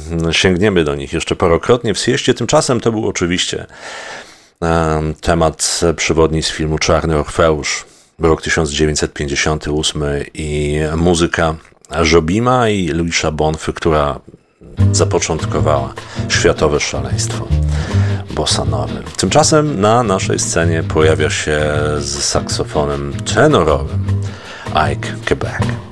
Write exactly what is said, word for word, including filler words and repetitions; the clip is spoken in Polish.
sięgniemy do nich jeszcze parokrotnie w sieście. Tymczasem to był oczywiście temat przewodni z filmu Czarny Orfeusz, rok tysiąc dziewięćset pięćdziesiąty ósmy i muzyka Jobima i Louisa Bonfy, która zapoczątkowała światowe szaleństwo bossa nowy. Tymczasem na naszej scenie pojawia się z saksofonem tenorowym Ike Quebec.